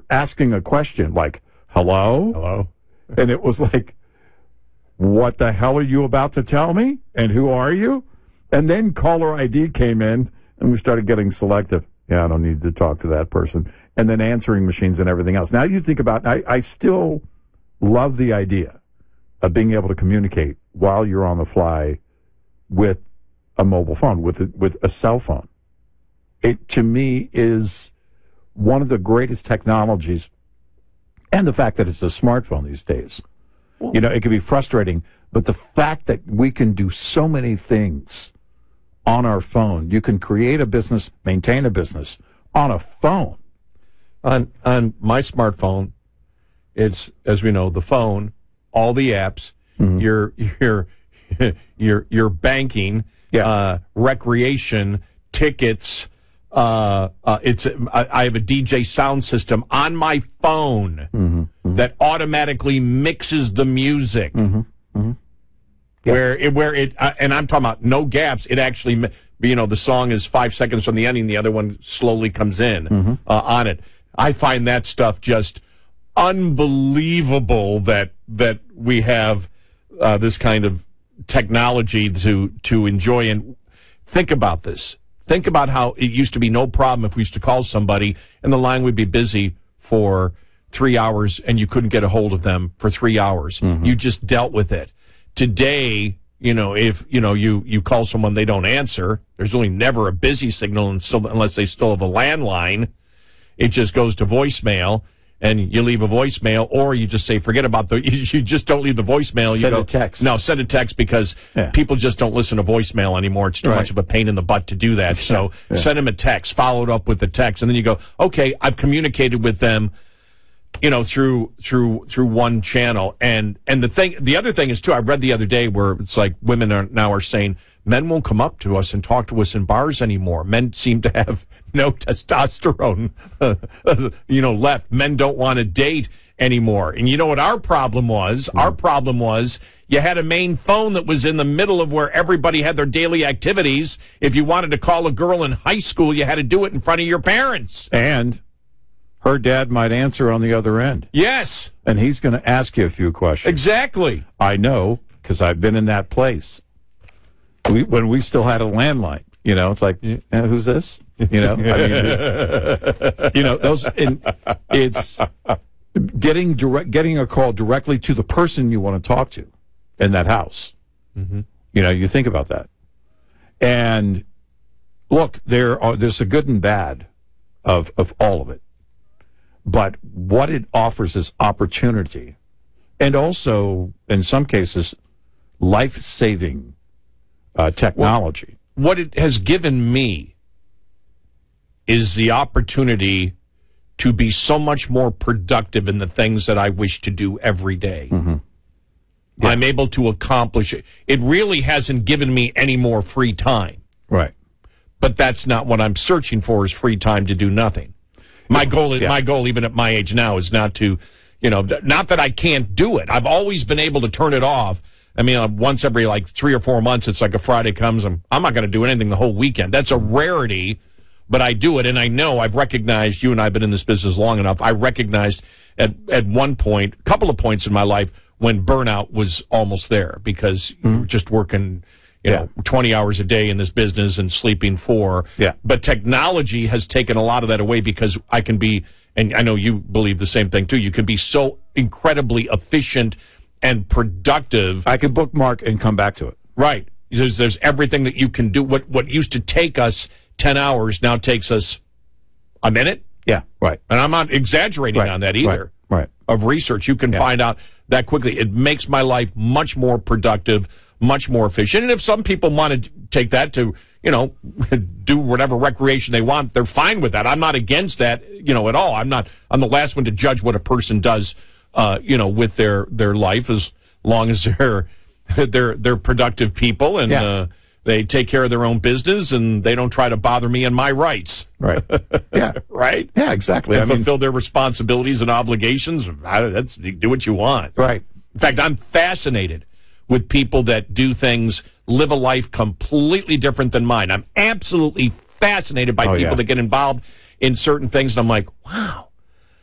asking a question like, hello? Hello? And it was like, what the hell are you about to tell me? And who are you? And then caller ID came in, and we started getting selective. Yeah, I don't need to talk to that person. And then answering machines and everything else. Now you think about, I still love the idea of being able to communicate while you're on the fly with a mobile phone, with a cell phone. It, to me, is one of the greatest technologies, and the fact that it's a smartphone these days. You know, it can be frustrating, but the fact that we can do so many things on our phone. You can create a business, maintain a business on a phone. On my smartphone, it's, as we know, the phone, all the apps, your banking, recreation, tickets. I have a DJ sound system on my phone that automatically mixes the music. Where it and I'm talking about no gaps. It actually, the song is 5 seconds from the ending, the other one slowly comes in on it. I find that stuff just unbelievable that we have this kind of technology to enjoy. And think about this. Think about how it used to be no problem if we used to call somebody and the line would be busy for 3 hours and you couldn't get a hold of them for 3 hours. You just dealt with it. Today, if you call someone, they don't answer. There's really never a busy signal unless they still have a landline. It just goes to voicemail, and you leave a voicemail, or you just say, forget about you just don't leave the voicemail. Send a text. No, send a text because people just don't listen to voicemail anymore. It's too much of a pain in the butt to do that. So send them a text, follow it up with a text, and then you go, okay, I've communicated with them, through one channel. And the other thing is too, I read the other day where it's like women are saying men won't come up to us and talk to us in bars anymore. Men seem to have no testosterone, left. Men don't want to date anymore. And you know what our problem was? Our problem was you had a main phone that was in the middle of where everybody had their daily activities. If you wanted to call a girl in high school, you had to do it in front of your parents. And her dad might answer on the other end. Yes. And he's going to ask you a few questions. Exactly. I know, because I've been in that place. When we still had a landline, it's like, who's this? It's getting a call directly to the person you want to talk to in that house. You think about that. And look, there's a good and bad of all of it. But what it offers is opportunity, and also, in some cases, life-saving technology. What it has given me is the opportunity to be so much more productive in the things that I wish to do every day. I'm able to accomplish it. It really hasn't given me any more free time. Right. But that's not what I'm searching for, is free time to do nothing. My goal, even at my age now, is not to, not that I can't do it. I've always been able to turn it off. I mean, once every 3 or 4 months, it's like a Friday comes, I'm not going to do anything the whole weekend. That's a rarity, but I do it. And I know I've recognized, you and I have been in this business long enough, I recognized at one point, a couple of points in my life, when burnout was almost there, because you're just working 20 hours a day in this business and sleeping 4. Yeah. But technology has taken a lot of that away, because I can be, and I know you believe the same thing too, you can be so incredibly efficient and productive. I can bookmark and come back to it. Right. There's everything that you can do. What used to take us 10 hours now takes us a minute. Yeah, right. And I'm not exaggerating on that either. Right. Of research. You can find out that quickly. It makes my life much more productive, much more efficient. And if some people want to take that to, do whatever recreation they want, they're fine with that. I'm not against that, at all. I'm the last one to judge what a person does, with their life, as long as they're productive people and they take care of their own business and they don't try to bother me and my rights. Right. Yeah. Right? Yeah, exactly. And fulfill their responsibilities and obligations. Do what you want. Right. In fact, I'm fascinated with people that do things, live a life completely different than mine. I'm absolutely fascinated by people that get involved in certain things. And I'm like, wow,